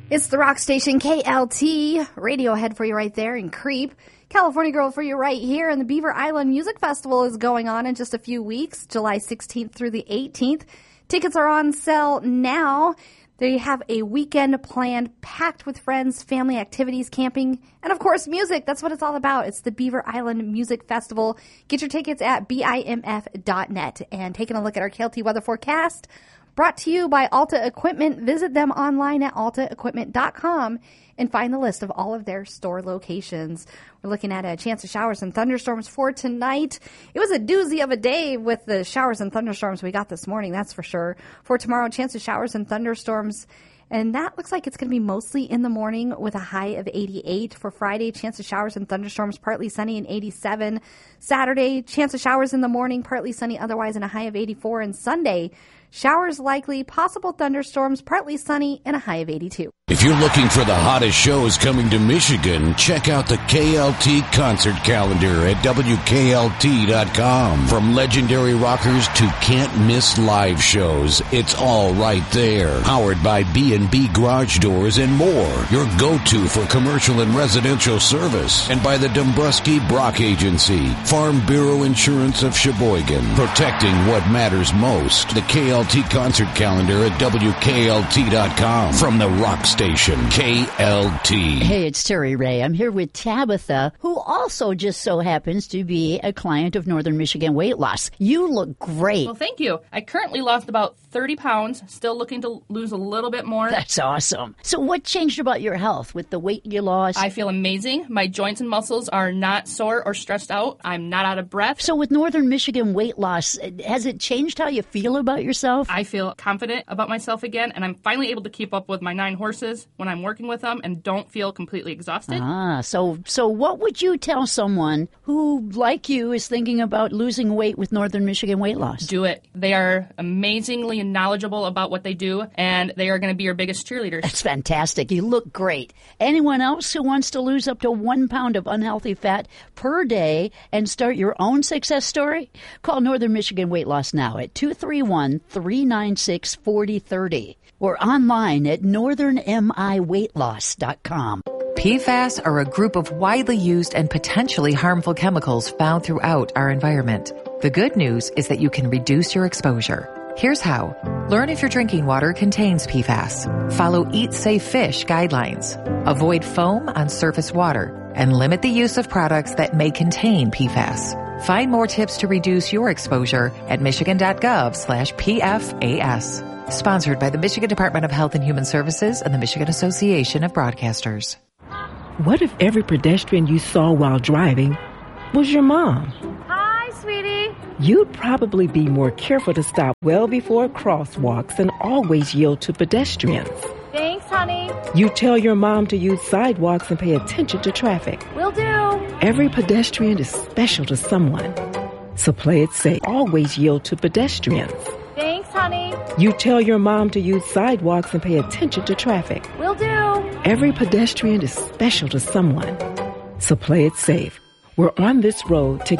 It's the rock station KLT, Radiohead for you right there, and Creep, California Girl for you right here. And the Beaver Island Music Festival is going on in just a few weeks, July 16th through the 18th. Tickets are on sale now. They have a weekend planned packed with friends, family activities, camping, and of course music. That's what it's all about. It's the Beaver Island Music Festival. Get your tickets at bimf.net. And taking a look at our KLT weather forecast, brought to you by Alta Equipment. Visit them online at altaequipment.com and find the list of all of their store locations. We're looking at a chance of showers and thunderstorms for tonight. It was a doozy of a day with the showers and thunderstorms we got this morning, that's for sure. For tomorrow, chance of showers and thunderstorms. And that looks like it's going to be mostly in the morning with a high of 88. For Friday, chance of showers and thunderstorms, partly sunny and 87. Saturday, chance of showers in the morning, partly sunny otherwise, and a high of 84. And Sunday, showers likely, possible thunderstorms, partly sunny, and a high of 82. If you're looking for the hottest shows coming to Michigan, check out the KLT concert calendar at WKLT.com. From legendary rockers to can't-miss live shows, it's all right there. Powered by B&B Garage Doors and more, your go-to for commercial and residential service. And by the Dombrowski Brock Agency, Farm Bureau Insurance of Sheboygan, protecting what matters most. The KLT concert calendar at WKLT.com. From the rock station, KLT. Hey, it's Terry Ray. I'm here with Tabitha, who also just so happens to be a client of Northern Michigan Weight Loss. You look great. Well, thank you. I currently lost about 30 pounds, still looking to lose a little bit more. That's awesome. So what changed about your health with the weight you lost? I feel amazing. My joints and muscles are not sore or stressed out. I'm not out of breath. So with Northern Michigan Weight Loss, has it changed how you feel about yourself? I feel confident about myself again, and I'm finally able to keep up with my 9 horses when I'm working with them and don't feel completely exhausted. So what would you tell someone who, like you, is thinking about losing weight with Northern Michigan Weight Loss? Do it. They are amazingly knowledgeable about what they do, and they are going to be your biggest cheerleaders. That's fantastic. You look great. Anyone else who wants to lose up to 1 pound of unhealthy fat per day and start your own success story? Call Northern Michigan Weight Loss now at 231-396-4030 or online at northernmiweightloss.com. PFAS are a group of widely used and potentially harmful chemicals found throughout our environment. The good news is that you can reduce your exposure. Here's how. Learn if your drinking water contains PFAS. Follow Eat Safe Fish guidelines. Avoid foam on surface water and limit the use of products that may contain PFAS. Find more tips to reduce your exposure at michigan.gov/PFAS. Sponsored by the Michigan Department of Health and Human Services and the Michigan Association of Broadcasters. What if every pedestrian you saw while driving was your mom? Hi, sweetie. You'd probably be more careful to stop well before crosswalks and always yield to pedestrians. Thanks, honey. You tell your mom to use sidewalks and pay attention to traffic. Will do. Every pedestrian is special to someone. So play it safe. Always yield to pedestrians. Thanks, honey. You tell your mom to use sidewalks and pay attention to traffic. Will do. Every pedestrian is special to someone. So play it safe. We're on this road together.